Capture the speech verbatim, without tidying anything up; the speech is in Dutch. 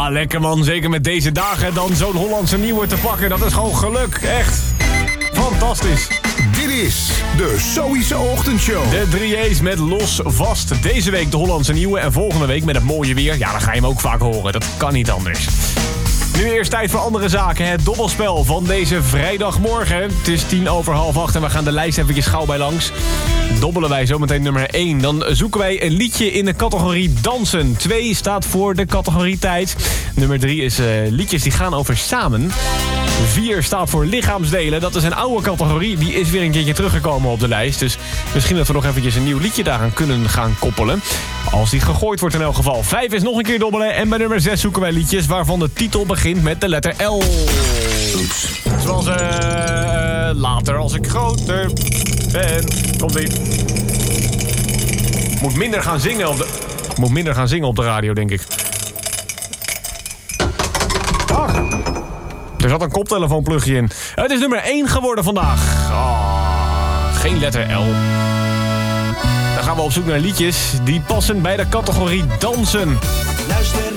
Ja, lekker man. Zeker met deze dagen dan zo'n Hollandse nieuwe te pakken. Dat is gewoon geluk. Echt. Fantastisch. Dit is de Sowieso Ochtendshow. De drie E's met Los Vast. Deze week de Hollandse nieuwe en volgende week met het mooie weer. Ja, dan ga je hem ook vaak horen. Dat kan niet anders. Nu eerst tijd voor andere zaken. Het dobbelspel van deze vrijdagmorgen. Het is tien over half acht en we gaan de lijst eventjes gauw bij langs. Dobbelen wij zometeen nummer één. Dan zoeken wij een liedje in de categorie dansen. twee staat voor de categorie tijd. Nummer drie is uh, liedjes die gaan over samen. vier staat voor lichaamsdelen. Dat is een oude categorie. Die is weer een keertje teruggekomen op de lijst. Dus misschien dat we nog eventjes een nieuw liedje daaraan kunnen gaan koppelen. Als die gegooid wordt in elk geval. vijf is nog een keer dobbelen. En bij nummer zes zoeken wij liedjes waarvan de titel begint met de letter L. Oeps. Zoals uh, later als ik groter ben. Komt-ie. Moet minder gaan zingen op de... Moet minder gaan zingen op de radio, denk ik. Ach. Er zat een koptelefoonplugje in. Het is nummer één geworden vandaag. Oh, geen letter L. Dan gaan we op zoek naar liedjes die passen bij de categorie dansen. Luister